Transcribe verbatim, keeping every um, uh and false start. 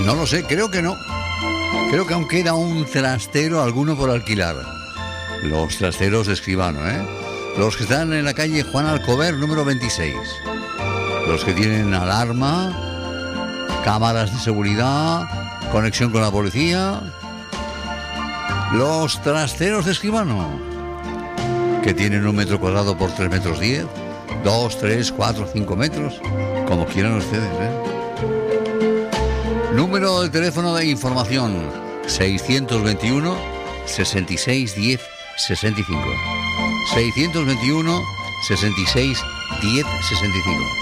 No lo sé, creo que no. Creo que aún queda un trastero alguno por alquilar. Los trasteros de Escribano, ¿eh? Los que están en la calle Juan Alcover, número veintiséis. Los que tienen alarma, cámaras de seguridad, conexión con la policía. Los trasteros de Escribano, que tienen un metro cuadrado por tres metros diez, dos, tres, cuatro, cinco metros, como quieran ustedes, ¿eh? Número de teléfono de información: seiscientos veintiuno, sesenta y seis, diez, sesenta y cinco. seiscientos veintiuno, sesenta y seis, diez, sesenta y cinco.